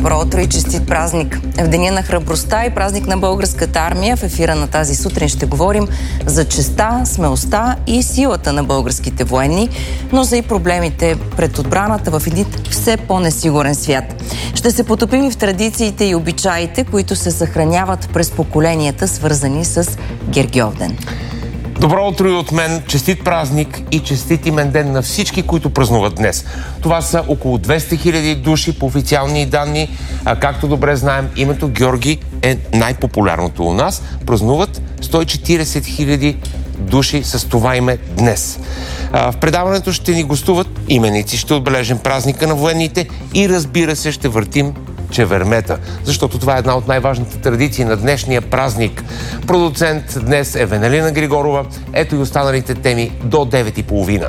Добро утро и честит празник! В Деня на храбростта и празник на българската армия в ефира на тази сутрин ще говорим за честта, смелостта и силата на българските военни, но за и проблемите пред отбраната в един все по-несигурен свят. Ще се потопим и в традициите и обичаите, които се съхраняват през поколенията, свързани с Гергьовден. Добро утро и от мен, честит празник и честит имен ден на всички, които празнуват днес. Това са около 200 000 души по официални данни. Както добре знаем, името Георги е най-популярното у нас. Празнуват 140 000 души с това име днес. В предаването ще ни гостуват именици, ще отбележим празника на военните и, разбира се, ще въртим чевермета, защото това е една от най-важните традиции на днешния празник. Продуцент днес е Венелина Григорова. Ето и останалите теми до 9:30.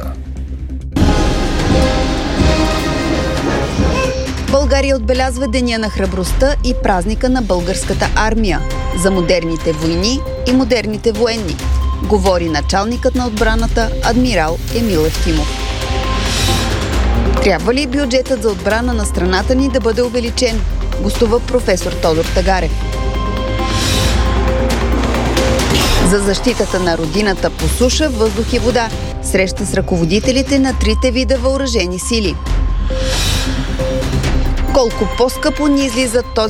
България отбелязва Деня на храбростта и празника на българската армия. За модерните войни и модерните военни говори началникът на отбраната адмирал Емил Евтимов. Трябва ли бюджетът за отбрана на страната ни да бъде увеличен? Гостува професор Тодор Тагарев. За защитата на родината по суша, въздух и вода. Среща с ръководителите на 3 вида въоръжени сили. Колко по-скъпо ни излиза този